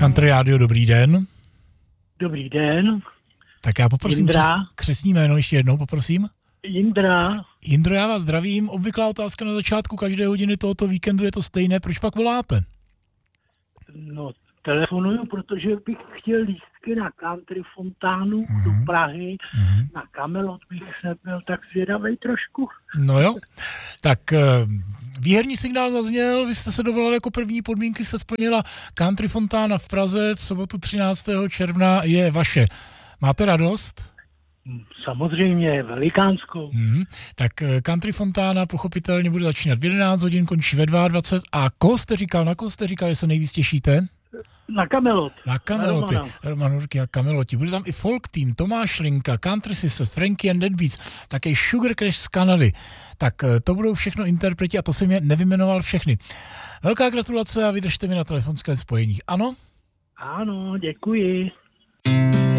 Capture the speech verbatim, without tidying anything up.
Country Radio, dobrý den. Dobrý den. Tak já poprosím křes, křestní jméno ještě jednou, poprosím. Jindra. Jindro, já vás zdravím. Obvyklá otázka na začátku každé hodiny tohoto víkendu je to stejné. Proč pak voláte? No, telefonuju, protože bych chtěl lístky na Country Fontánu mm-hmm. do Prahy. Mm-hmm. Na Kamelot bych se byl tak zvědavej trošku. No jo, tak výherní signál zazněl, vy jste se dovolali jako první, podmínky se splnila. Country Fontána v Praze v sobotu třináctého června je vaše. Máte radost? Samozřejmě, velikánskou. Hmm, tak Country Fontána pochopitelně bude začínat v jedenáct hodin, končí ve dvacet dva. A koho jste říkal, na koho jste říkal, že se nejvíc těšíte? Na Kamelot. Na Kameloty. Roman Urky a Kameloti. Bude tam i folk tým, Tomáš Linka, Country Sisters, Frankie and Dead Beats, také Sugar Crash z Kanady. Tak to budou všechno interpreti a to jsem je nevymenoval všechny. Velká gratulace a vydržte mi na telefonském spojení. Ano? Ano, děkuji.